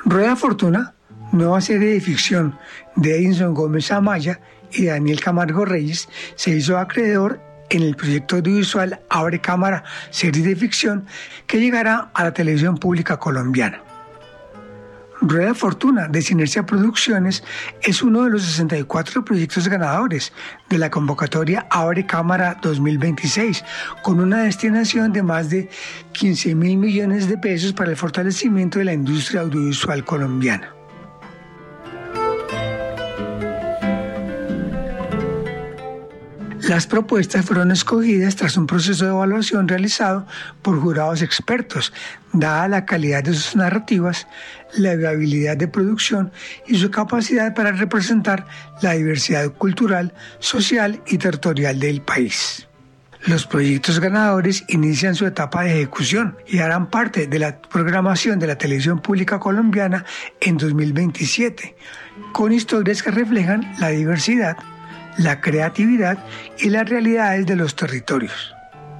Rueda Fortuna, nueva serie de ficción de Edinson Gómez Amaya y Daniel Camargo Reyes, se hizo acreedor en el proyecto audiovisual Abre Cámara, serie de ficción que llegará a la televisión pública colombiana. Rueda Fortuna de Sinercia Producciones es uno de los 64 proyectos ganadores de la convocatoria Abre Cámara 2026, con una destinación de más de 15.000 millones de pesos para el fortalecimiento de la industria audiovisual colombiana. Las propuestas fueron escogidas tras un proceso de evaluación realizado por jurados expertos, dada la calidad de sus narrativas, la viabilidad de producción y su capacidad para representar la diversidad cultural, social y territorial del país. Los proyectos ganadores inician su etapa de ejecución y harán parte de la programación de la televisión pública colombiana en 2027, con historias que reflejan la diversidad, la creatividad y las realidades de los territorios.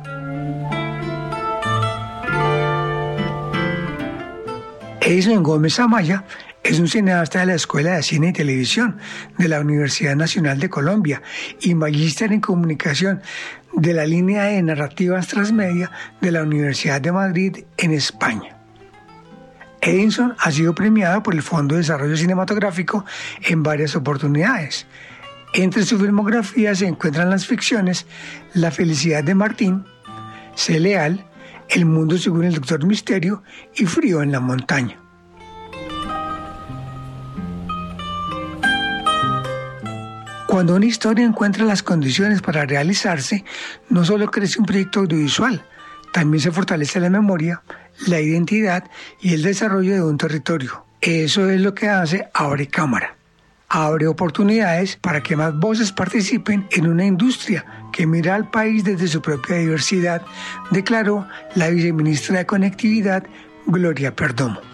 Edinson Gómez Amaya es un cineasta de la Escuela de Cine y Televisión de la Universidad Nacional de Colombia y magíster en comunicación de la línea de narrativas transmedia de la Universidad de Madrid en España. Edinson ha sido premiado por el Fondo de Desarrollo Cinematográfico en varias oportunidades. Entre su filmografía se encuentran las ficciones La felicidad de Martín, Sé leal, El mundo según el Doctor Misterio y Frío en la montaña. Cuando una historia encuentra las condiciones para realizarse, no solo crece un proyecto audiovisual, también se fortalece la memoria, la identidad y el desarrollo de un territorio. Eso es lo que hace Abre Cámara. Abre oportunidades para que más voces participen en una industria que mira al país desde su propia diversidad, declaró la viceministra de Conectividad, Gloria Perdomo.